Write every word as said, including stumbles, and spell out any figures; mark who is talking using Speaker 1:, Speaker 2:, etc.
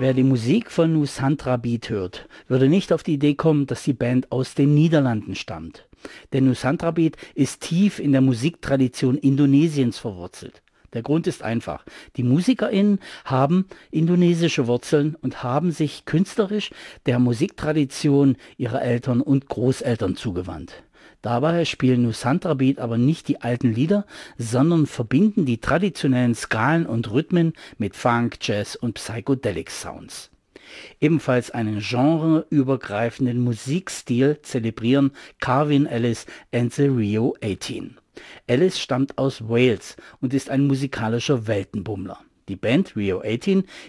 Speaker 1: Wer die Musik von Nusantara Beat hört, würde nicht auf die Idee kommen, dass die Band aus den Niederlanden stammt. Denn Nusantara Beat ist tief in der Musiktradition Indonesiens verwurzelt. Der Grund ist einfach. Die MusikerInnen haben indonesische Wurzeln und haben sich künstlerisch der Musiktradition ihrer Eltern und Großeltern zugewandt. Dabei spielen Nusantara Beat aber nicht die alten Lieder, sondern verbinden die traditionellen Skalen und Rhythmen mit Funk, Jazz und Psychedelic Sounds. Ebenfalls einen genreübergreifenden Musikstil zelebrieren Calvin Ellis and the Rio achtzehn. Ellis stammt aus Wales und ist ein musikalischer Weltenbummler. Die Band Rio achtzehn